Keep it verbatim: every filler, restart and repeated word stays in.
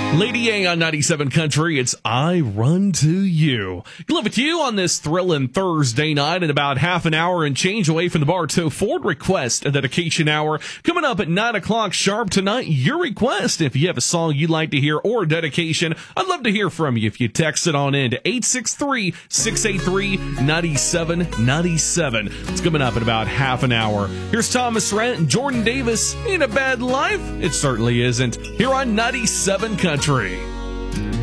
Lady A on ninety-seven Country, it's I Run to You. Live with you on this thrilling Thursday night in about half an hour and change away from the Bartow Ford Request a Dedication Hour. Coming up at nine o'clock sharp tonight, your request. If you have a song you'd like to hear or a dedication, I'd love to hear from you if you text it on in to eight six three, six eight three, nine seven nine seven. It's coming up in about half an hour. Here's Thomas Rhett and Jordan Davis. Ain't a bad life? It certainly isn't. Here on ninety-seven Country.